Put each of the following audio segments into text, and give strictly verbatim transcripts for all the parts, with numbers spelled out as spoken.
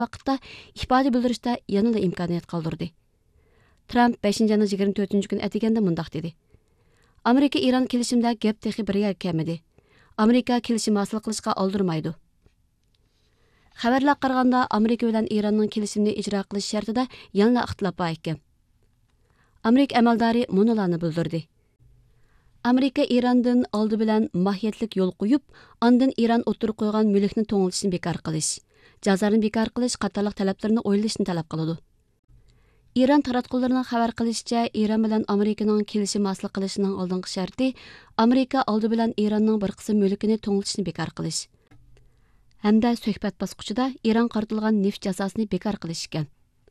vaqtda ifoda bildirishda yanada imkoniyat qoldirdi. Trump beshinchi ayning yigirma to'rtinchi kuni atiganda mundaq dedi. Amerika İran kelishimda gap texi bir yer kelmedi. Amerika kelishim hosil qilishga oldirmaydi. Xabarlar qaraganda Amerika bilan İranning kelishimni ijro qilish shartida yana ixtilof bor ekan. Amerika amaldori munolarni bildirdi. Amerika İrandan oldi bilan mohiyatlik yo'l qo'yib, ondan İran o'tirib qo'ygan mulkni to'ngilishni bekor qilish, jazoni bekor qilish qatorliq talablarni o'ylashni talab qiladi. İran taratqullarining xabar qilishicha, İran bilan Amerikaning kelishim hosil qilishining oldingi sharti Amerika oldi bilan İranning bir qism mulkini to'ngilishni bekor qilish. Hamda suhbat bosqichida İran qartilgan neft jazosini bekor qilish ekan.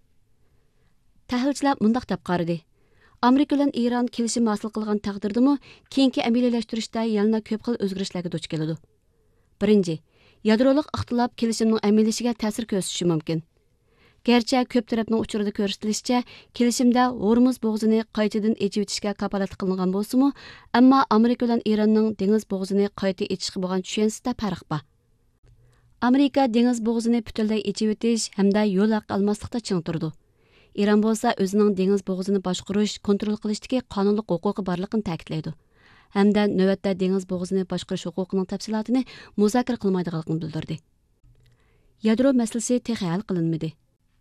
Tahlilchilar mundaq deb qaradi. Amerika bilan İran kelishim hosil qilgan taqdirdimi, keyingi amaliyalashtirishda yana ko'p xil o'zgarishlarga duch keladi. Birinchi, yadroliq ixtilof kelishimning amaliylashiga ta'sir ko'rsatishi mumkin. Gerçi ko'p tarafning uchurida ko'rsatilishicha, kelishimda Hormuz bo'g'zini qaytadan echib etishga kafolat qilingan bo'lsa-mu, ammo Amerika bilan İranning dengiz bo'g'zini qayta echishga bo'lgan tushunchasida farq bor. Amerika dengiz bo'g'zini butunlay echib etish hamda yo'l haqi almaslikda ching turdi. İran bo'lsa o'zining dengiz bo'g'zini boshqarish, kontrol qilishdagi qonunli huquqi borligini ta'kidlaydi. Hamda navbatda dengiz bo'g'zini boshqarish huquqining tafsilotini muzokara qilmaydiganligini bildirdi. Yadro masalasi texi hal qilinmadi.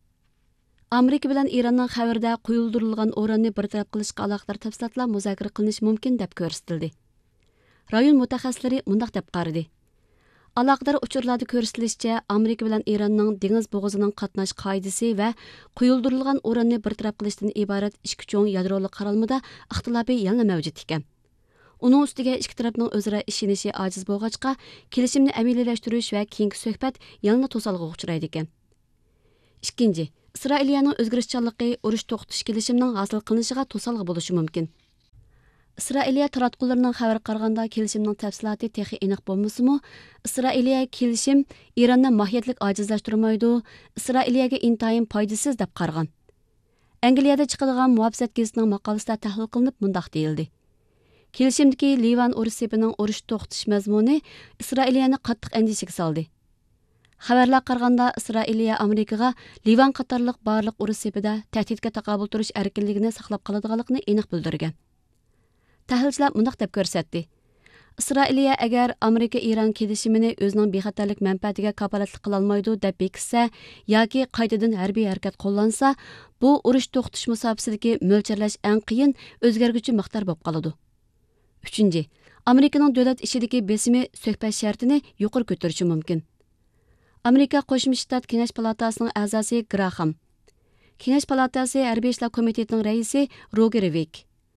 Amerika bilan İranning xabarda quyuldirilgan uranni bartaraf qilishga aloqador tafsilotlar muzokara qilinishi mumkin deb ko'rsatildi. Rayon mutaxassislari mundaq deb qaradi. Aloqador uchurlarda ko'rsatilishicha, Amerika bilan İranning dengiz bo'g'zining qatnash qoidasi va quyuldirilgan uranni bartaraf qilishdan iborat ikki cho'ng yadrolik qaralmada ixtilofi yana mavjud ekan. Uning ustiga ikki tarafning o'zaro ishonishi ojiz bo'lg'achqa, kelishimni amaliylashtirish va keyingi suhbat yana to'salg'iga uchraydi ekan. Ikkinchi, İsrailiyaning o'zgarishchanligi urush to'xtatish kelishimining hosil qilinishiga to'salg'i bo'lishi mumkin. İsrailiya taratqullarining xabar qaraganda kelishimning tafsiloti texi aniq bo'lmasa-mu, İsrailiya kelishim İranni mohiyatlik ojizlashtirmaydi, İsrailiyaga intayin foydasiz deb qargan. Angliyada chiqadigan Muhabbat gazetining maqolasida tahlil qilinib mundaq deyildi. Kelishimdagi Livan urusining urush to'xtatish mazmuni İsrailiyani qattiq andishiga soldi. Xabarlar qaraganda İsrailiya Amerikaga Livan qatorliq barliq urush sepida tahdidga taqobil turish erkinligini saqlab qoladiganligini aniq bildirgan. Tahlilchilar mundaq deb ko'rsatdi. İsrailiya agar Amerika İran kelishimini o'zining bexatarlik manfaatiga kafolatlik qila olmaydi deb bekitsa yoki qaytadan harbiy harakat qo'llansa, bu urush to'xtatish musobasidagi mo'ljallash eng qiyin o'zgarguchi miqdor bo'lib qoladi. Uchinchi, Amerikaning davlat ishidagi besimi suhbat shartini yuqori ko'tarishi mumkin. Amerika Qo'shma Shtat Kengash palatasining a'zosi Graham, Kengash palatasi Harbiy ishlar komitetining raisi Roger Wick,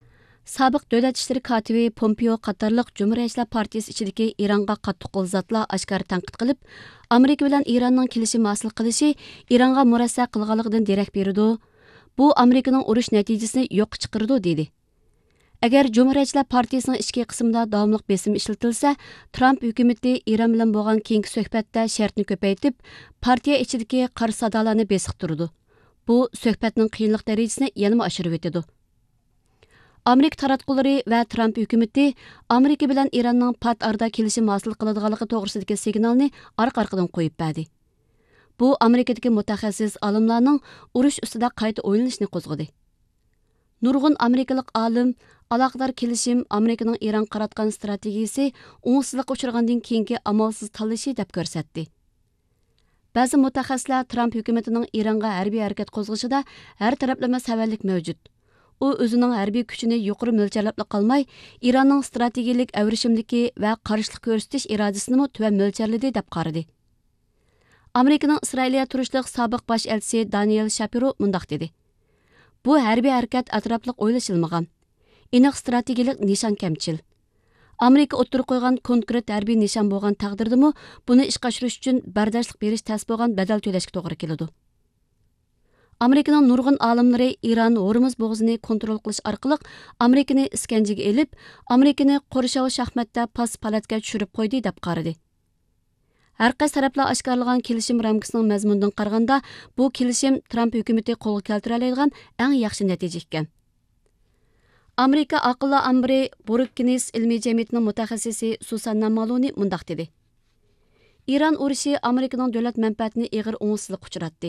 Sobiq davlat ishlari kotibi Pompeo qatorliq Cumhuriyetchilar partiyasi ichidagi İranga qattiq qo'l zotlar oshkor tanqid qilib, Amerika bilan İranning kelishim hosil qilishi İranga murassa qilganligidan derak beradi. Bu Amerikaning urush natijasini yo'q chiqaradi dedi. Agar Cumhuriyetchilar partiyasining ichki qismida davomli besim ishlatilsa, Trump hukumati İran bilan bo'lgan keyingi suhbatda shartni ko'paytib, partiya ichidagi qarshi sadolarni besiqtirdi. Bu suhbatning qiyinlik darajasini yanada oshirib o'tadi. Amerika taratqullari va Trump hukumati Amerika bilan İranning pat arada kelishim hosil qiladiganligi to'g'risidagi signalni orqa-orqadan qo'yib berdi. Bu Amerikadagi mutaxassis olimlarning urush ustida qayta o'ylanishni qo'zg'adi. Nurg'un amerikalik olim aloqador kelishim Amerikaning İran qaratgan strategiyasi o'ngsizlikka uchragandan keyingi amalsiz tanlashi deb ko'rsatdi. Ba'zi mutaxassislar Trump hukumatining İranga harbiy harakat qo'zg'ashida har taraflama savallik mavjud. U o'zining harbiy kuchini yuqori mo'ljallab qolmay, İranning strategik avrishimligi va qarshilik ko'rsatish irodasini tuvan mo'ljalladi deb qaradi. Amerikaning Isroiliya turishliq sobiq bosh elchisi Daniel Shapiro mundaq dedi. Bu harbiy harakat atrofliq o'ylashilmagan. Aniq strategik nishon kamchil. Amerika o'tirib qo'ygan konkret harbiy nishon bo'lgan taqdirdami, buni ishga oshirish uchun bardoshlik berish tas bo'lgan badal to'lashga to'g'ri keladi. Amerikaning nurg'un olimlari İran Hormuz bo'g'zini kontrol qilish orqali Amerikani iskanjaga elib, Amerikani Qo'rshav shaxmatda pas palatga tushirib qo'ydi deb qaradi. Har qaysi taraflar oshkorlagan kelishim ramkasining mazmunidan qaraganda, bu kelishim Trump hukumati qo'lga keltira oladigan eng yaxshi natija ekan. Amerika aqlli ambri Brookings ilmiy jamiyatining mutaxassisi Susan Namaluni mundaq dedi. İran urushi Amerikaning davlat manfaatini ig'ir o'ngsizlikka uchratdi.